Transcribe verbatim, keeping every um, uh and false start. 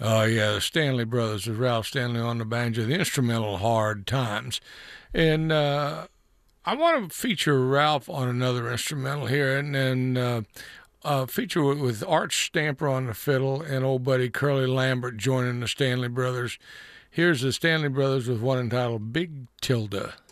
Oh, yeah, the Stanley Brothers with Ralph Stanley on the banjo, the instrumental Hard Times. And uh, I want to feature Ralph on another instrumental here, and then uh, uh, feature with, with Art Stamper on the fiddle and old buddy Curly Lambert joining the Stanley Brothers. Here's the Stanley Brothers with one entitled Big Tilda.